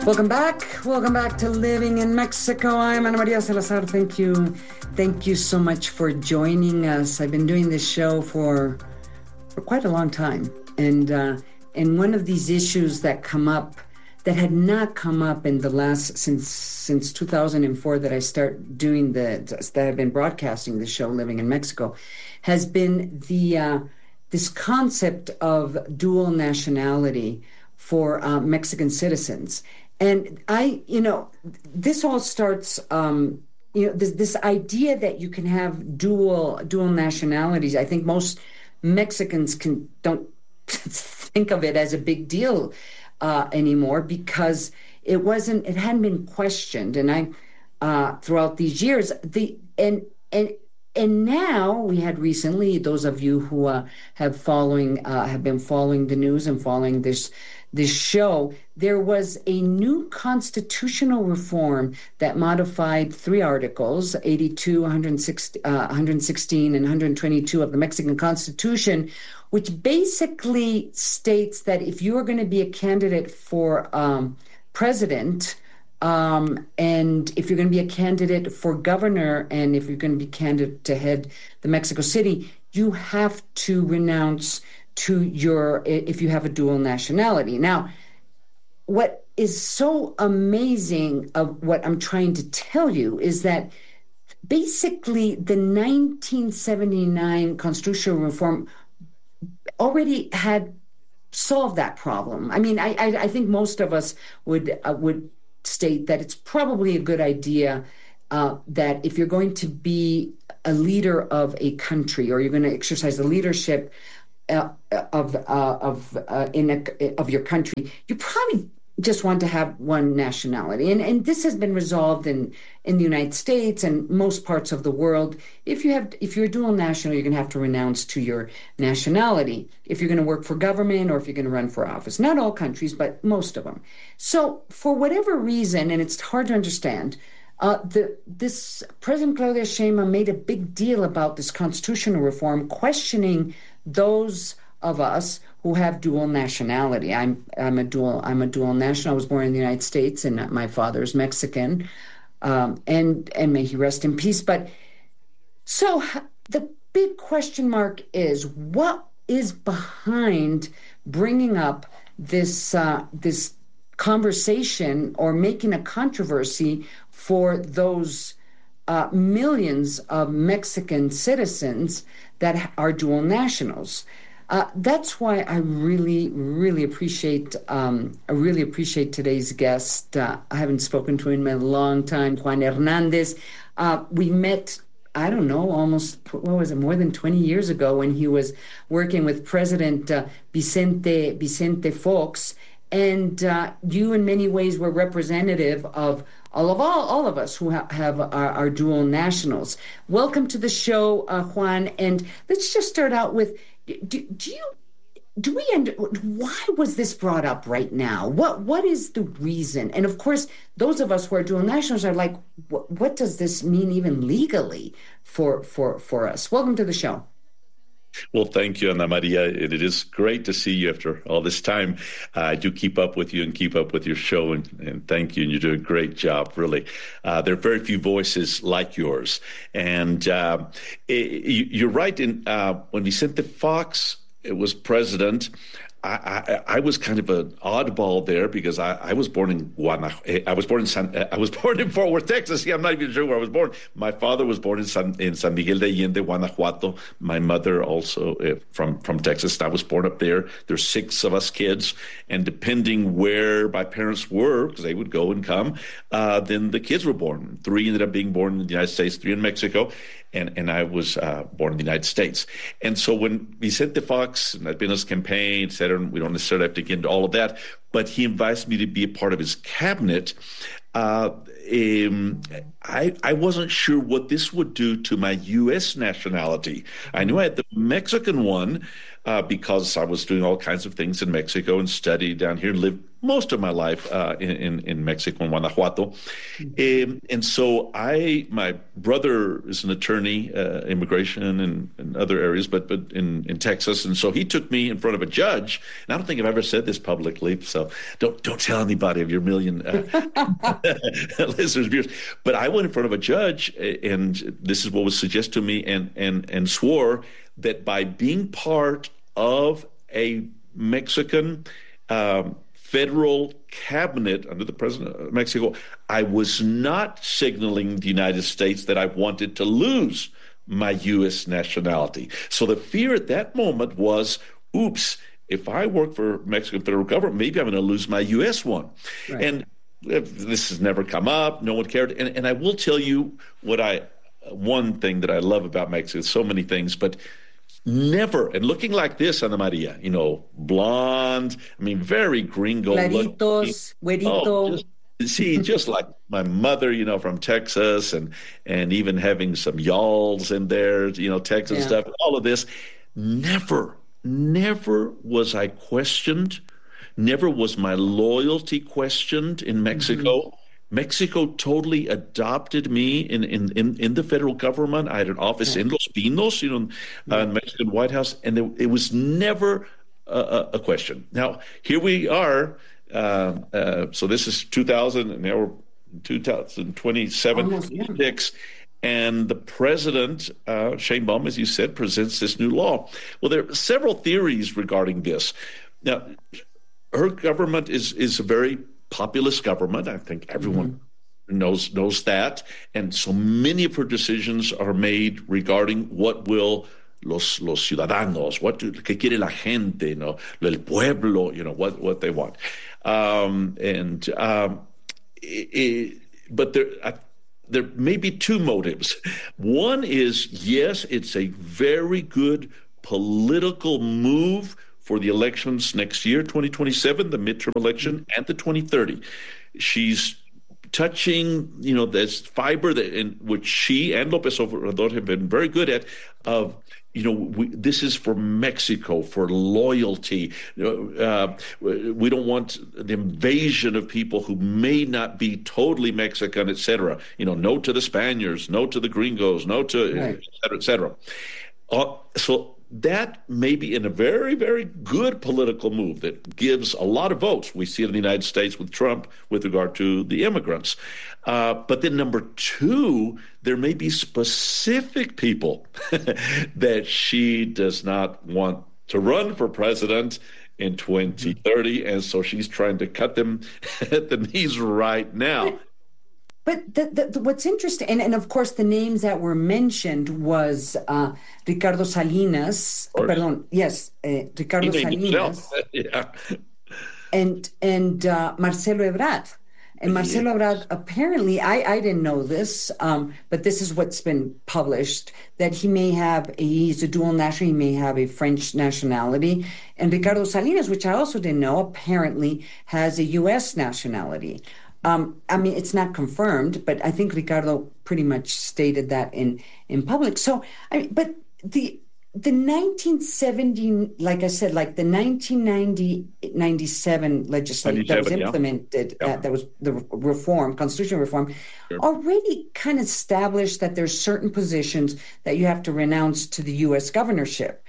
Welcome back. Welcome back to Living in Mexico. I'm Ana Maria Salazar. Thank you. Thank you so much for joining us. I've been doing this show for quite a long time. And one of these issues that come up that had not come up in the last since 2004 that I start doing that I've been broadcasting the show Living in Mexico has been the this concept of dual nationality for Mexican citizens. And this all starts, this idea that you can have dual nationalities. I think most Mexicans don't think of it as a big deal anymore because it hadn't been questioned. And throughout these years, and now we had recently, those of you who have been following the news and following this show, there was a new constitutional reform that modified 3 articles, 82, 116, and 122 of the Mexican Constitution, which basically states that if you are going to be a candidate for president, and if you're going to be a candidate for governor, and if you're going to be candidate to head the Mexico City, you have to renounce if you have a dual nationality. Now, what is so amazing of what I'm trying to tell you is that basically the 1979 constitutional reform already had solved that problem. I mean, I think most of us would state that it's probably a good idea that if you're going to be a leader of a country or you're going to exercise the leadership of your country, you probably just want to have one nationality. And this has been resolved in the United States and most parts of the world. If you're dual national, you're going to have to renounce to your nationality if you're going to work for government or if you're going to run for office. Not all countries, but most of them. So for whatever reason, and it's hard to understand, this President Claudia Sheinbaum made a big deal about this constitutional reform, questioning those of us who have dual nationality. I'm a dual national. I was born in the United States, and my father is Mexican, and may he rest in peace. But so the big question mark is what is behind bringing up this conversation or making a controversy for those millions of Mexican citizens that are dual nationals. That's why I really, really appreciate today's guest. I haven't spoken to him in a long time, Juan Hernandez. We met, I don't know, almost, more than 20 years ago when he was working with President Vicente Fox. And you, in many ways, were representative of all of us who are dual nationals. Welcome to the show, Juan. And let's just start out with, why was this brought up right now? What is the reason? And of course, those of us who are dual nationals are like, what does this mean even legally for us? Welcome to the show. Well, thank you, Ana Maria. It is great to see you after all this time. I do keep up with you and keep up with your show, and thank you. And you do a great job, really. There are very few voices like yours. And you're right. When Vicente Fox was president, I was kind of an oddball there because I was born in Guanajuato. I was born in Fort Worth, Texas. Yeah, I'm not even sure where I was born. My father was born in San Miguel de Allende, Guanajuato. My mother also from Texas. I was born up there. There's 6 of us kids, and depending where my parents were, because they would go and come, then the kids were born. 3 ended up being born in the United States, 3 in Mexico. And I was born in the United States. And so when Vicente Fox, and I'd been on his campaign, et cetera, and we don't necessarily have to get into all of that, but he invites me to be a part of his cabinet, I wasn't sure what this would do to my U.S. nationality. I knew I had the Mexican one because I was doing all kinds of things in Mexico and studied down here, lived most of my life in Mexico, in Guanajuato. And so my brother is an attorney, immigration and other areas, but in Texas. And so he took me in front of a judge. And I don't think I've ever said this publicly, so don't tell anybody of your million listeners, viewers. But I went in front of a judge, and this is what was suggested to me, and swore that by being part of a Mexican federal cabinet under the president of Mexico, I was not signaling the United States that I wanted to lose my U.S. nationality. So the fear at that moment was, oops, if I work for Mexican federal government, maybe I'm going to lose my U.S. one. Right. And this has never come up. No one cared. And I will tell you one thing that I love about Mexico, so many things, but never, and looking like this, Ana Maria, blonde, very gringo. Claritos, güerito. Just like my mother, from Texas, and even having some y'alls in there, Texas stuff, all of this. Never was I questioned. Never was my loyalty questioned in Mexico. Mm-hmm. Mexico totally adopted me in the federal government. I had an office in Los Pinos, in the Mexican White House, and it was never a question. Now, here we are. So this is 2000, and now we're 2027, 26, and the president, Sheinbaum, as you said, presents this new law. Well, there are several theories regarding this. Now, her government is a very populist government. I think everyone knows that. And so many of her decisions are made regarding what will los ciudadanos, que quiere la gente, el pueblo, what they want. But there may be two motives. One is, yes, it's a very good political move for the elections next year, 2027, the midterm election, and the 2030. She's touching, this fiber in which she and López Obrador have been very good at, of, this is for Mexico, for loyalty. We don't want the invasion of people who may not be totally Mexican, et cetera. No to the Spaniards, no to the gringos, no to, et cetera, et cetera. So that may be in a very, very good political move that gives a lot of votes. We see it in the United States with Trump with regard to the immigrants. But then number two, there may be specific people that she does not want to run for president in 2030. And so she's trying to cut them at the knees right now. But what's interesting, and of course the names that were mentioned was Ricardo Salinas, Ricardo Salinas, and Marcelo Ebrard. And Marcelo Ebrard, apparently, I didn't know this, but this is what's been published, that he's a dual national, he may have a French nationality. And Ricardo Salinas, which I also didn't know, apparently has a U.S. nationality. It's not confirmed, but I think Ricardo pretty much stated that in public. So, but the 1970, like I said, like the 1997 legislation that was implemented, that was the constitutional reform, already kind of established that there's certain positions that you have to renounce to the U.S. governorship.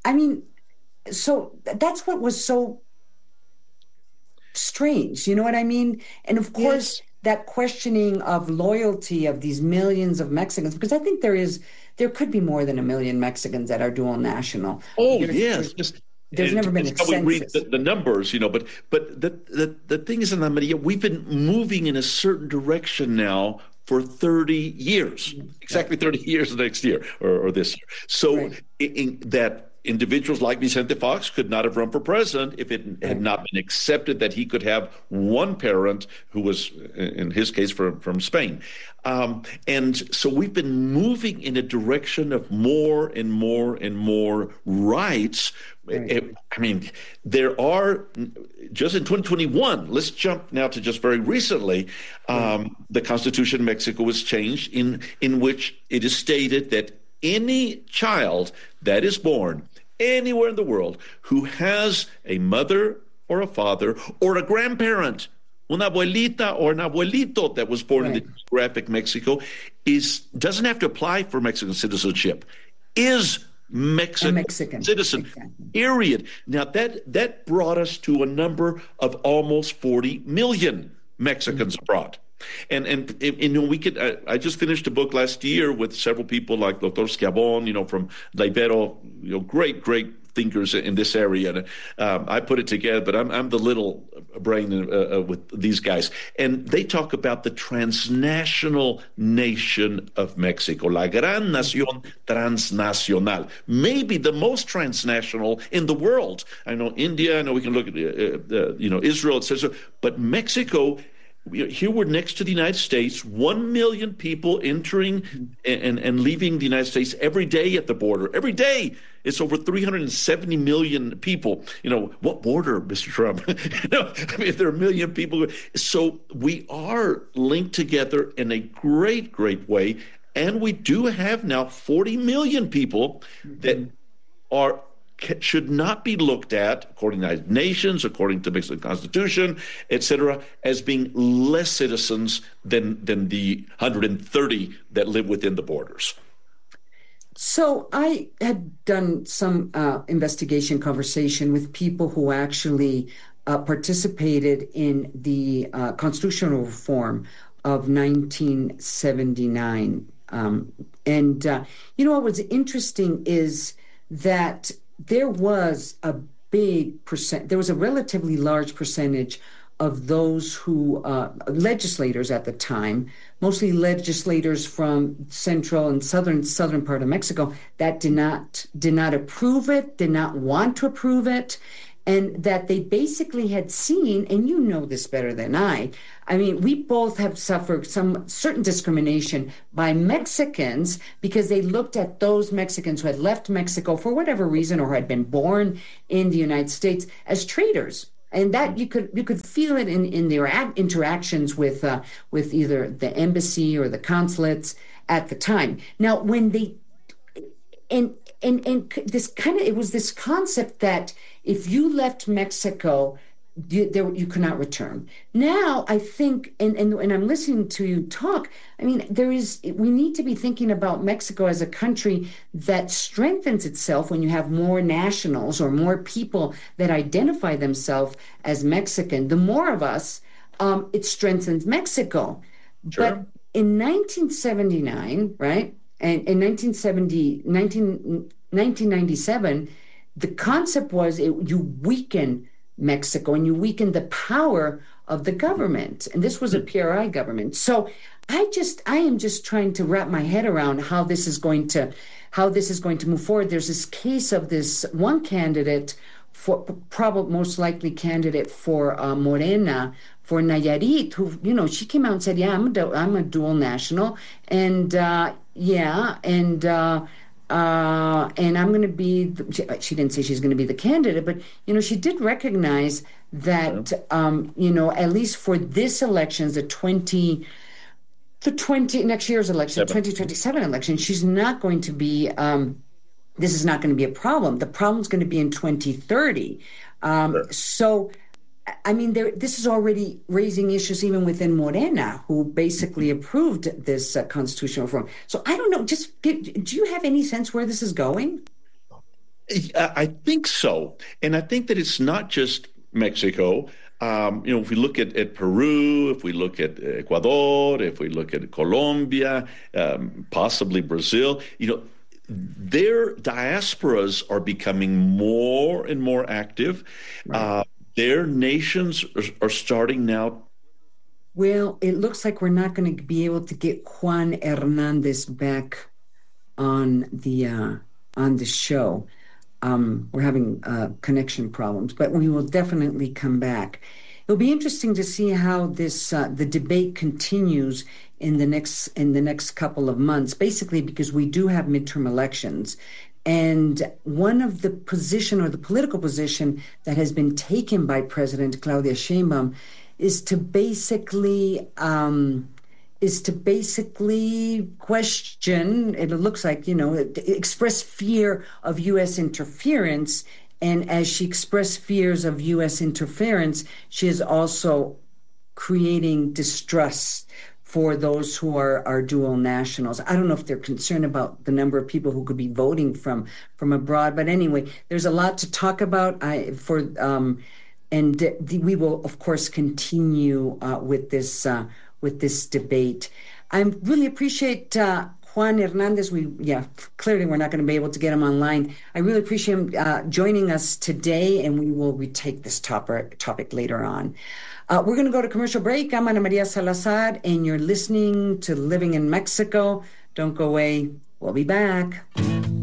So that's what was so strange, you know what I mean? And of course, that questioning of loyalty of these millions of Mexicans, because I think there could be more than 1 million Mexicans that are dual national. Oh, yes. There's never been a census. We read the numbers, but the thing is, Ana Maria, we've been moving in a certain direction now for 30 years, exactly 30 years next year or this year. So in that individuals like Vicente Fox could not have run for president if it had not been accepted that he could have one parent who was, in his case, from Spain. And so we've been moving in a direction of more and more and more rights. There are, just in 2021, let's jump now to just very recently, the Constitution in Mexico was changed in which it is stated that any child that is born anywhere in the world who has a mother or a father or a grandparent, una abuelita or an abuelito that was born in the geographic Mexico doesn't have to apply for Mexican citizenship, is Mexican citizen, exactly. Period. Now, that brought us to a number of almost 40 million Mexicans abroad. And you know, we could. I just finished a book last year with several people like Dr. Schiavon, you know, from La Ibero, you know, great thinkers in this area. And I put it together, but I'm the little brain with these guys. And they talk about the transnational nation of Mexico, la gran nación transnacional, maybe the most transnational in the world. I know India, I know we can look at, you know, Israel, etc. But Mexico, here we're next to the United States, 1 million people entering and leaving the United States every day at the border. Every day, it's over 370 million people. You know, what border, Mr. Trump? You know, I mean, there are a million people. So we are linked together in a great way. And we do have now 40 million people that should not be looked at, according to the United Nations, according to the Mexican Constitution, etc., as being less citizens than the 130 that live within the borders. So I had done some investigation conversation with people who actually participated in the constitutional reform of 1979. You know, what was interesting is that there was a relatively large percentage of those who, legislators at the time, mostly legislators from central and southern part of Mexico, that did not approve it, did not want to approve it, and that they basically had seen, and you know this better than I mean, we both have suffered some certain discrimination by Mexicans because they looked at those Mexicans who had left Mexico for whatever reason or had been born in the United States as traitors. And that you could feel it in their interactions with either the embassy or the consulates at the time. Now, when they and this kind of, it was this concept that if you left Mexico, you could not return. Now, I think, and I'm listening to you talk, I mean, we need to be thinking about Mexico as a country that strengthens itself when you have more nationals or more people that identify themselves as Mexican. The more of us, it strengthens Mexico. Sure. But in 1979, right, and in 1997, the concept was you weaken Mexico and you weaken the power of the government. And this was a PRI government. So I am just trying to wrap my head around how this is going to move forward. There's this case of this one candidate, for probably most likely candidate for Morena, for Nayarit, who, you know, she came out and said, yeah, I'm a dual national, and I'm going to be, she didn't say she's going to be the candidate, but, you know, she did recognize that, you know, at least for this elections, next year's election, 2027 election, she's not going to be, this is not going to be a problem. The problem's going to be in 2030. Sure. So, I mean, this is already raising issues even within Morena, who basically approved this constitutional reform. So I don't know, do you have any sense where this is going? I think so. And I think that it's not just Mexico. You know, if we look at Peru, if we look at Ecuador, if we look at Colombia, possibly Brazil, you know, their diasporas are becoming more and more active. Right. Their nations are starting now. Well, it looks like we're not going to be able to get Juan Hernandez back on the show. We're having connection problems, but we will definitely come back. It'll be interesting to see how this the debate continues in the next couple of months. Basically, because we do have midterm elections. And one of the political position that has been taken by President Claudia Sheinbaum is to basically question, it looks like, you know, express fear of U.S. interference And as she expressed fears of U.S. interference, she is also creating distrust for those who are dual nationals. I don't know if they're concerned about the number of people who could be voting from abroad, but anyway, there's a lot to talk about. We will, of course, continue with this debate. I really appreciate Juan Hernandez. Clearly we're not going to be able to get him online. I really appreciate him joining us today, and we will retake this topic later on. We're going to go to commercial break. I'm Ana Maria Salazar, and you're listening to Living in Mexico. Don't go away. We'll be back.